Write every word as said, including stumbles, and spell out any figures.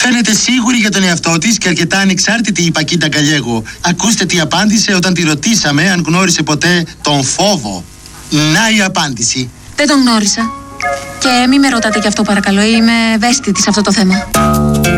Φαίνεται σίγουρη για τον εαυτό της και αρκετά ανεξάρτητη η Πακίτα Γκαλιέγο. Ακούστε τι απάντησε όταν τη ρωτήσαμε αν γνώρισε ποτέ τον φόβο. Να η απάντηση. Δεν τον γνώρισα. Και μην με ρωτάτε γι' αυτό παρακαλώ, είμαι ευαίσθητη σε αυτό το θέμα.